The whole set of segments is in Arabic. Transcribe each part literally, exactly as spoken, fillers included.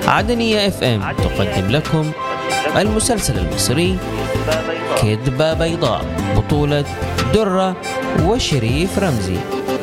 عدنية اف ام تقدم لكم المسلسل المصري كذبة بيضاء، بطولة درة وشريف رمزي.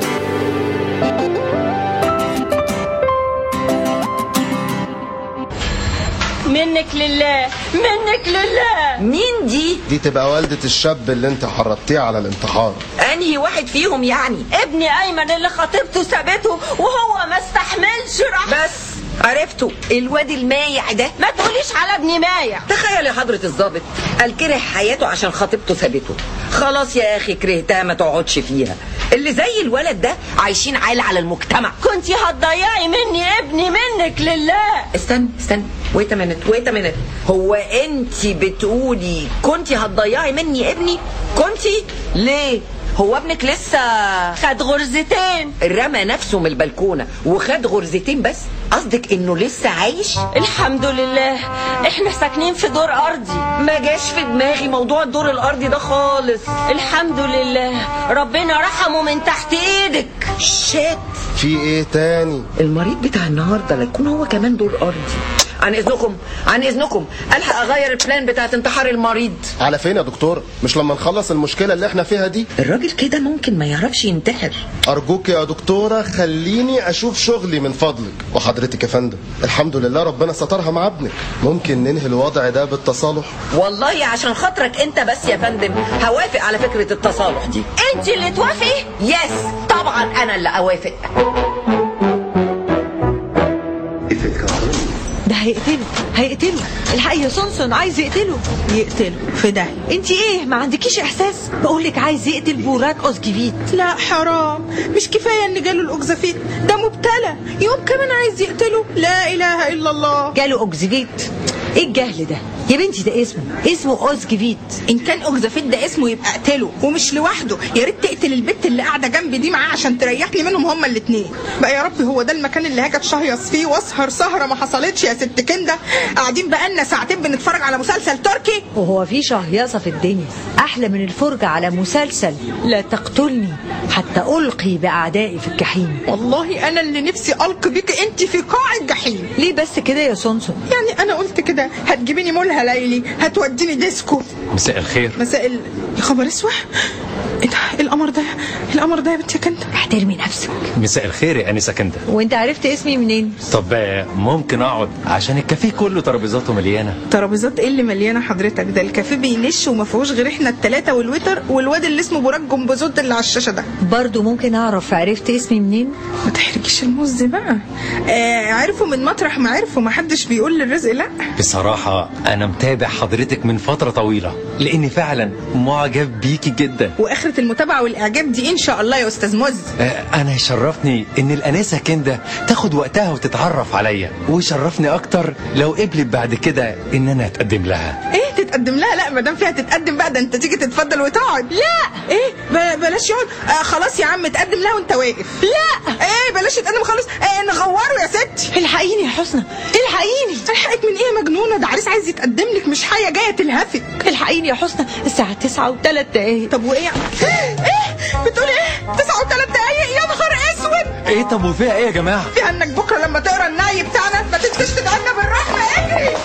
منك لله منك لله. مين دي؟ دي تبقى والدة الشاب اللي انت حرضتيه على الانتحار. انهي واحد فيهم يعني؟ ابني ايمن اللي خطيبته سابته وهو ما استحملش راح. بس عرفته، الواد المايع ده. ما تقوليش على ابني مايع. تخيل يا حضرة الضابط، قال كره حياته عشان خطيبته سابته. خلاص يا اخي كرهتها ما تقعدش فيها. اللي زي الولد ده عايشين عالة على المجتمع. كنتي هتضيعي مني ابني منك لله. استنى استنى ويت منت ويت منت هو انتي بتقولي كنتي هتضيعي مني ابني؟ كنتي ليه؟ هو ابنك لسه خد غرزتين، رمى نفسه من البلكونة وخد غرزتين بس؟ قصدك انه لسه عايش؟ الحمد لله احنا ساكنين في دور ارضي. ما جاش في دماغي موضوع الدور الارضي ده خالص. الحمد لله ربنا رحمه من تحت ايدك. شات. في ايه تاني؟ المريض بتاع النهارده لا يكون هو كمان دور ارضي. عن اذنكم عن اذنكم الحق اغير البلان بتاعت انتحار المريض. على فين يا دكتور؟ مش لما نخلص المشكلة اللي احنا فيها دي؟ الراجل كده ممكن ما يعرفش ينتحر. ارجوك يا دكتورة خليني اشوف شغلي من فضلك. وحضرتك يا فندم الحمد لله ربنا سترها مع ابنك. ممكن ننهي الوضع ده بالتصالح؟ والله عشان خاطرك انت بس يا فندم هوافق على فكرة التصالح دي. انت اللي توافقي؟ يس طبعا انا اللي اوافق. ده هيقتله هيقتله الحقيقة يا سونسون، عايز يقتله يقتله في ده. انت ايه ما عندكيش احساس؟ بقولك عايز يقتل بوراك اوزجيفيت. لا حرام، مش كفايه ان جاله الاوكزافيت ده مبتلى، يوم كمان عايز يقتله. لا اله الا الله. جاله اوكزجيت؟ ايه الجهل ده يا بنتي؟ ده اسمه اسمه اوزجيفيت. ان كان اوكزافيت ده اسمه يبقى اقتله، ومش لوحده. يا ريت تقتل البت اللي قاعده جنبي دي معاه عشان تريحني منهم هما الاثنين. بقى يا رب هو ده المكان اللي هاجي اتشهيص فيه واسهر سهره ما حصلتش يا ست كنده. قاعدين بقالنا ساعتين بنتفرج على مسلسل تركي. وهو في شهيصه في الدنيا احلى من الفرجه على مسلسل لا تقتلني حتى القي باعدائي في الجحيم؟ والله انا اللي نفسي القي بيك انت في قاع الجحيم. ليه بس كده يا سونسون؟ يعني انا قلت كده هتجيبيني مولها ليلي، هتوديني ديسكو. مساء الخير. مساء ال... يا خبر اسود، ايه ده؟ القمر ده القمر ده يا بنتي يا كنده. احترمي نفسك. مساء الخير يا انسه كنده. وانت عرفت اسمي منين؟ طب ممكن اقعد عشان الكافيه كله ترابيزاته مليانه. ترابيزات ايه اللي مليانه حضرتك؟ ده الكافيه بينش وما فيهوش غير احنا الثلاثه والويتر والواد اللي اسمه براك جمبزود اللي على الشاشه ده. برضو ممكن اعرف عرفت اسمي منين؟ ما تحرجيش الموز بقى. آه عرفوا من مطرح ما عرفوا، ما حدش بيقول للرزق لا. بصراحه انا متابع حضرتك من فتره طويله لاني فعلا معجب بيكي جدا. واخره المتابعه والاعجاب دي ان شاء الله يا استاذ موز. آه انا يشرفني ان الانسه كنده تاخد وقتها وتتعرف عليا، ويشرفني اكتر لو قبلت بعد كده ان انا اتقدم لها. ايه تتقدم لها؟ لا ما دام فيها تتقدم بقى ده انت تيجي تتفضل وتقعد. لا ايه ب- بلاش يقعد. آه خلاص يا عم تقدم لها وانت واقف. لا ايه بلاش يتقدم خالص. آه نغوره يا ستي. الحقيني يا حسنى الحقيني. الحقك من ايه يا مجنونه؟ ده عريس عايز يتقدم لك مش حاجه جايه تلهفك. الحقيني يا حسنى الساعه تسعة وثلاث دقايق. طب وايه؟ ايه بتقول ايه؟ تسعة وثلاث دقايق؟ يا نهار اسود. ايه طب وفيها ايه يا جماعه؟ فيها انك بكره لما تقرا النعي بتاعنا ما تنساش تدعنا بالرحمه. اجري.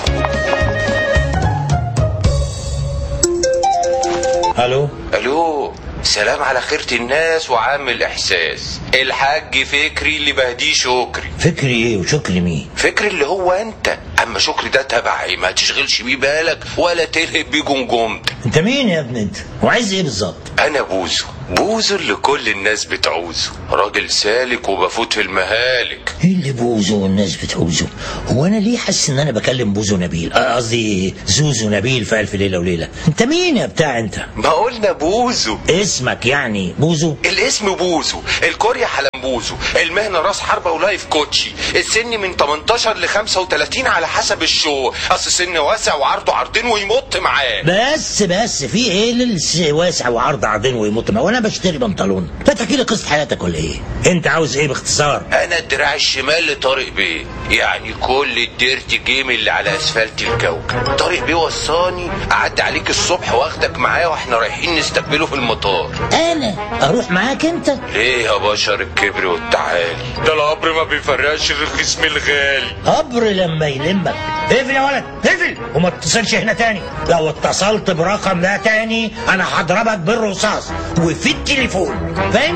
الو الو، سلام على خيرة الناس وعام الاحساس. الحاج فكري اللي بهديه شكري. فكري ايه وشكري مين؟ فكري اللي هو انت، اما شكري ده تبعي ما تشغلش بيه بالك ولا تلهب بيه جمجمتك. انت مين يا ابني انت؟ وعايز ايه بالظبط؟ انا بوزو بوزو اللي كل الناس بتعوزه، راجل سالك وبفوت في المهالك. ايه اللي بوزو والناس بتعوزه؟ هو انا ليه حاسس ان انا بكلم بوزو نبيل؟ قصدي زوزو نبيل في الف ليله وليله. انت مين يا بتاع انت؟ ما قلنا بوزو. اسمك يعني بوزو؟ الاسم بوزو، الكوريا حلمبوزو، المهنه راس حربه ولايف كوتشي، السن من تمنتاشر ل خمسة وتلاتين على حسب الشو، اصل سن واسع وعرضه عرضين ويمط معاه. بس بس في ايه اللي واسع وعرض عرضين ويمط معاه؟ وانا انا بشتري بنطلون. لا تحكي لي قصه حياتك ولا ايه؟ انت عاوز ايه باختصار؟ انا الدراع الشمال لطارق بيه، يعني كل الديرت جيم اللي على اسفلت الكوكب. طارق بيه وصاني اعدي عليك الصبح واخدك معايا واحنا رايحين نستقبله في المطار. انا اروح معاك انت؟ ليه يا بشر الكبر والتعالي؟ ده القبر ما بيفرقش الرخيص من الغالي. قبر لما يلمك. اقفل يا ولد اقفل وما تتصلش هنا تاني. لو اتصلت برقم ده تاني انا هضربك بالرصاص وفي التليفون، فاهم؟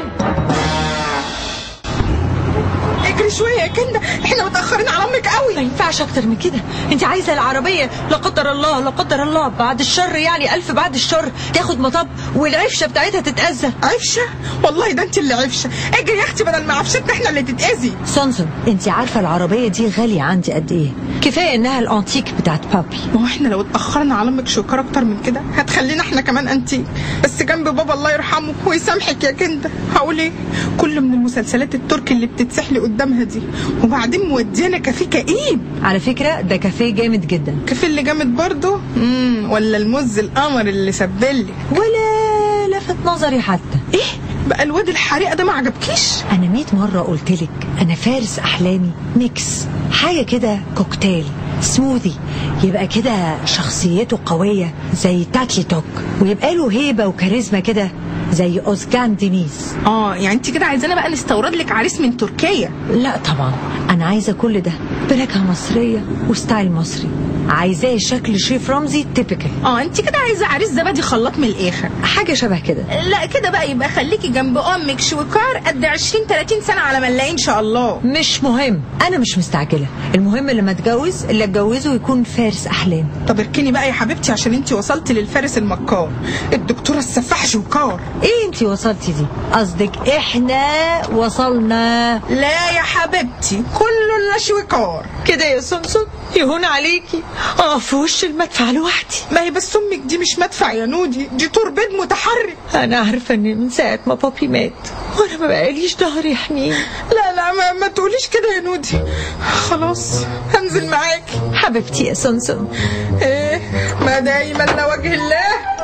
اجري شويه يا كنده، احنا متاخرين على امك قوي. ما ينفعش اكتر من كده. انت عايزه العربيه لا قدر الله لا قدر الله بعد الشر، يعني الف بعد الشر، تاخد مطب والعفشه بتاعتها تتاذى. عفشه؟ والله ده انت اللي عفشه. اجري يا اختي بدل ما عفشتنا احنا اللي تتاذي. سونسون انت عارفه العربيه دي غاليه عندي قد ايه؟ كفايه انها الانتيك بتاعت بابي. ما هو احنا لو اتاخرنا على امك شكر اكتر من كده هتخلينا احنا كمان انتيك، بس جنب بابا الله يرحمه ويسامحك يا كنده. هقول ايه؟ كل من المسلسلات التركي اللي بتتسحلي قدامها دي، وبعدين مودينا كافيه كئيب. على فكره ده كافيه جامد جدا. كافيه اللي جامد برضه؟ امم ولا المز القمر اللي سبلك؟ ولا لفت نظري حتى. ايه بقى الواد الحريقه ده ما عجبكيش؟ انا مية مره قلتلك انا فارس احلامي ميكس، حاجه كده كوكتيل سموذي، يبقى كده شخصيته قويه زي تاكلي توك، ويبقى له هيبه وكاريزما كده زي اوزجان دينيز. اه يعني انت كده عايزانا بقى نستورد لك عريس من تركيا؟ لا طبعا، انا عايزه كل ده بنكهه مصريه وستايل مصري، عايزاه شكل شريف رمزي تيبيكال. اه انت كده عايزه عريس زبادي خلاط من الاخر، حاجه شبه كده. لا كده بقى يبقى خليكي جنب امك شويكار قد عشرين تلاتين سنه على ما نلاقيه ان شاء الله. مش مهم، انا مش مستعجله، المهم لما اتجوز اللي اتجوزه يكون فارس احلام. طب اركني بقى يا حبيبتي عشان انت وصلتي للفارس المكار الدكتوره السفاح شويكار. ايه انت وصلتي دي؟ قصدك احنا وصلنا؟ لا يا حبيبتي كله الا شويكار كده يا سمسم، يهون عليكي اه في وش المدفع لوحدي. ما هي بس امك دي مش مدفع يا نودي، دي توربيد متحرك. انا عارفه ان من ساعه ما بابي مات وانا ما بقاليش ظهر يحميني. لا لا ما, ما تقوليش كده يا نودي، خلاص هنزل معاكي حبيبتي يا سمسم. ايه ما دايما لوجه الله.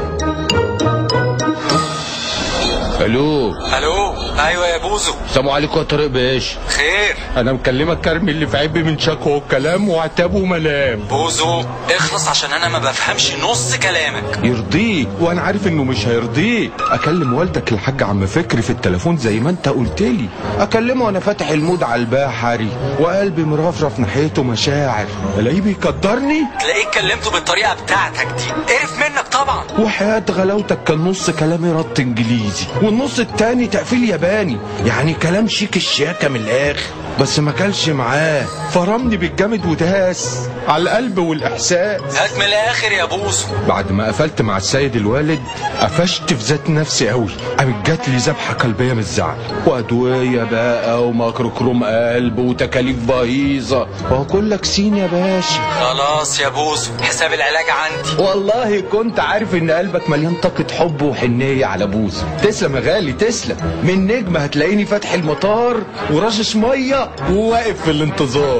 الو الو ايوه يا بوزو. السلام عليكم يا طارق باشا. خير، انا مكلمك كرمي اللي في عيب من شكوى والكلام وعتاب وملام. بوزو اخلص عشان انا ما بفهمش نص كلامك. يرضيك وانا عارف انه مش هيرضيك. اكلم والدك الحاج عم فكري في التليفون زي ما انت قلت لي، اكلمه وانا فاتح المود على البحري وقلبي مرفرف ناحيته مشاعر، الاقيه بيقدرني. تلاقيك كلمته بالطريقه بتاعتك دي، قرف منك طبعا. وحياة غلاوتك كان نص كلامي رد انجليزي والنص التاني تقفيل ياباني، يعني كلام شيك الشياكة من الاخر، بس ما كلش معاه، فرمني بالجامد وداس على القلب والاحساس. هات من الاخر يا بوزو. بعد ما قفلت مع السيد الوالد قفشت في ذات نفسي قوي، قامت جات لي ذبحه قلبيه من الزعل، وادويه بقى وميكروكروم قلب وتكاليف بايظه، وهو كلك سين يا باشا. خلاص يا بوزو حساب العلاج عندي. والله كنت عارف ان قلبك مليان طاقه حب وحنيه على بوزو. تسلم يا غالي تسلم. من نجم هتلاقيني فاتح المطار ورشش ميه وواقف في الانتظار.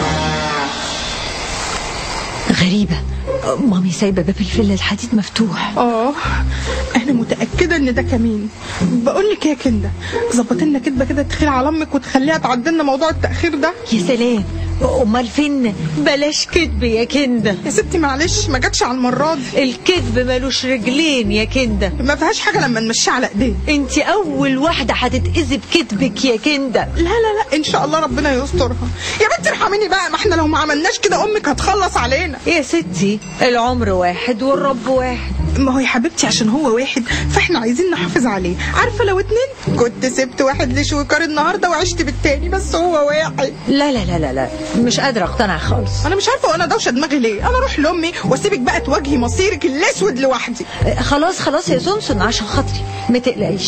غريبة، مامي سايبة باب الفيلا الحديد مفتوح. اه انا متأكدة ان ده كمين. بقول لك يا كنده ظبط لنا كدبة كده تخيل على امك وتخليها تعدي لنا موضوع التأخير ده. يا سلام، امال فين؟ بلاش كدب يا كنده. يا ستي معلش ما جاتش على المرة دي. الكدب مالوش رجلين يا كنده، ما فيهاش حاجة لما نمشي على ايديه. انت اول واحدة هتتأذي بكدبك يا كنده. لا لا لا ان شاء الله ربنا يسترها. يا بنتي ارحميني بقى، ما احنا لو ما عملناش كده امك هتخلص علينا. يا ستي العمر واحد والرب واحد. ما هو يا حبيبتي عشان هو واحد فاحنا عايزين نحافظ عليه. عارفه لو اتنين كنت سبت واحد لشويكار النهارده وعشت بالتاني، بس هو واحد. لا لا لا لا لا مش قادره اقتنع خالص. انا مش عارفه وانا دوشه دماغي ليه. انا اروح لامي واسيبك بقى تواجهي مصيرك الاسود لوحدي. خلاص خلاص يا سمسم عشان خاطري ما تقلقيش،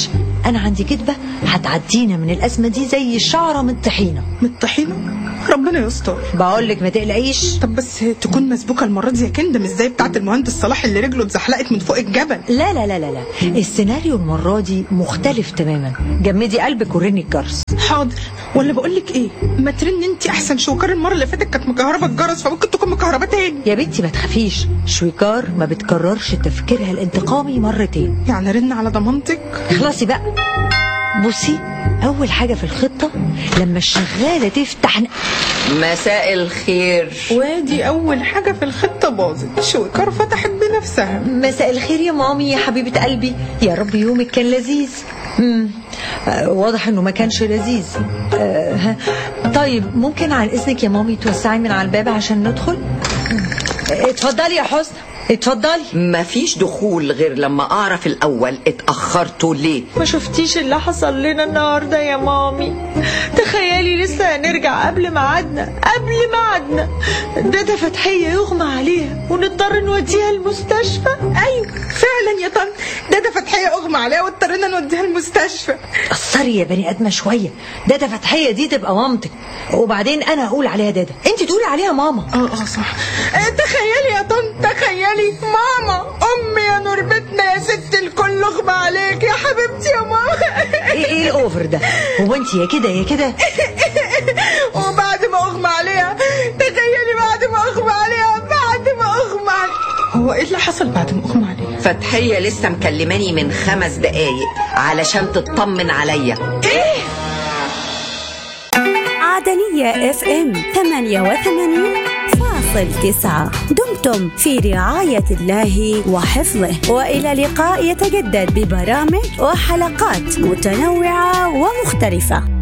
انا عندي كدبه هتعدينا من الازمه دي زي الشعره من الطحينه. من الطحينه؟ ربنا يستر. بقول لك ما تقلقيش. طب بس تكون مسبوكه المره دي يا كنده، مش زي بتاعه المهندس صلاح اللي رجله اتزحلقت من فوق الجبل. لا لا لا لا لا، السيناريو المره دي مختلف تماما. جمدي قلبك ورني الجرس. حاضر. ولا بقول لك ايه، ما ترن انت احسن. شوكار المره اللي فاتت كانت مكهربه الجرس، فممكن تكون مكهربه تاني. يا بنتي ما تخافيش، شويكار ما بتكررش تفكيرها الانتقامي مرتين. يعني رن على ضمانتك. خلاصي بقى. بصي، اول حاجه في الخطه لما الشغاله تفتح. مساء الخير. وادي اول حاجه في الخطه باظت، شويكار فتحت بنفسها. مساء الخير يا مامي يا حبيبه قلبي، يا رب يومك كان لذيذ. امم آه واضح انه ما كانش لذيذ. آه طيب ممكن عن اذنك يا مامي توسعي من على الباب عشان ندخل؟ آه اتفضلي يا حسن، اتفضلي. مفيش دخول غير لما اعرف الاول اتاخرتوا ليه. ما شفتيش اللي حصل لنا النهارده يا مامي؟ تخيلي لسه هنرجع قبل ميعادنا قبل ميعادنا دادا فتحيه يغمى عليها ونضطر نوديها المستشفى. ايوه فعلا يا طنط، دادا فتحيه اغمى عليها واضطرينا نوديها المستشفى. قصري يا بني ادمه شويه، دادا فتحيه دي تبقى مامتك، وبعدين انا اقول عليها دادا، انت تقولي عليها ماما. اه اه صح. اه تخيلي يا طنط، تخيلي ماما امي يا نور بيتنا يا ست الكل اغمى عليك يا حبيبتي يا ماما. ايه ايه الاوفر ده؟ هو انت يا كده يا كده؟ وبعد ما اغمى عليها، تخيلي بعد ما اغمى عليها، بعد ما اغمى عليها. هو ايه اللي حصل بعد ما اغمى عليها؟ فتحيه لسه مكلماني من خمس دقايق علشان تطمن عليا. ايه؟ عدنية اف ام ثمانية وثمانين فاصل تسعة. دمتم في رعاية الله وحفظه، وإلى لقاء يتجدد ببرامج وحلقات متنوعة ومختلفة.